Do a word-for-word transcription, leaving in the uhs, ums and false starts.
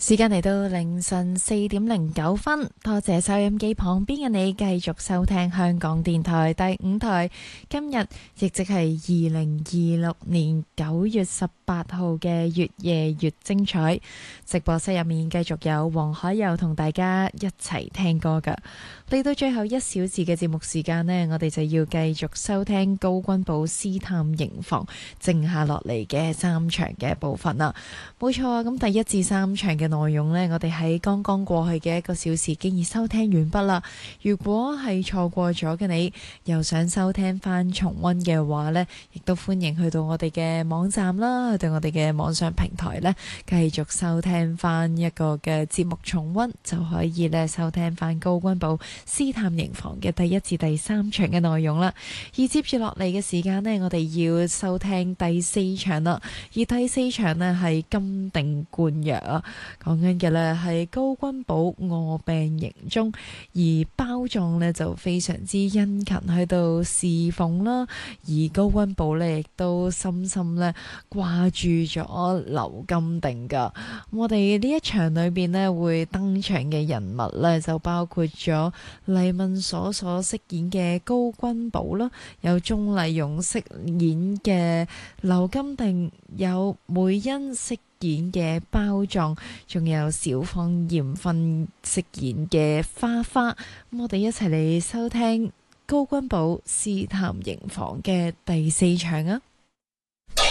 時間嚟到凌晨四點零九分，多謝收音機旁邊嘅你繼續收聽香港電台第五台。今日亦即係二零二六年九月十八號嘅越夜越精彩。直播室入面繼續有黃海佑同大家一齊聽歌㗎。嚟到最後一小時嘅節目時間呢，我哋就要繼續收聽高君寶私探營房剩下落嚟嘅三場嘅部分啦。冇錯啊，咁第一至三場嘅內容呢，我哋喺剛剛過去嘅一個小時經已收聽完畢啦。如果係錯過咗嘅你，又想收聽翻重溫嘅話呢，亦都歡迎去到我哋嘅網站啦，去到我哋嘅網上平台呢，繼續收聽翻一個嘅節目重溫，就可以呢收聽翻高君寶私探營房嘅第一至第三場嘅內容啦。而接住落嚟嘅時間呢，我哋要收聽第四場啦。而第四場呢，係金定冠藥啊，講緊嘅呢係高君寶臥病營中，而包壯呢就非常之殷勤去到侍奉啦。而高君寶呢亦都深深呢掛住咗劉金定噶。我哋呢一場裏邊呢會登場嘅人物呢，就包括咗黎敏所所飾演嘅高君寶啦，有鍾麗蓉飾演嘅劉金定，有梅欣飾演嘅包壯，仲有小芳艷芬飾演嘅花花。咁我哋一齊嚟收聽高君寶私探營房嘅第四場啊！